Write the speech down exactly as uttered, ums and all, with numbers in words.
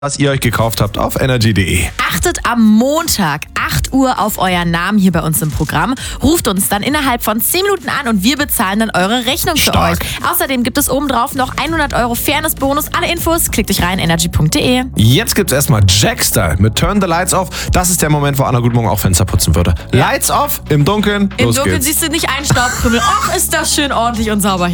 was ihr euch gekauft habt auf energy punkt de. Achtet am Montag, acht Uhr, auf euren Namen hier bei uns im Programm. Ruft uns dann innerhalb von zehn Minuten an und wir bezahlen dann eure Rechnung für Stark. euch. Außerdem gibt es obendrauf noch hundert Euro Fairness-Bonus. Alle Infos, klickt euch rein, energy punkt de. Jetzt gibt's erstmal Jackstyle mit Turn the Lights Off. Das ist der Moment, wo Anna Guten Morgen auch Fenster putzen würde. Ja. Lights off, im Dunkeln, Im los Dunkeln geht's. siehst du nicht einen Staubkrümmel. Och, ist das schön ordentlich und sauber.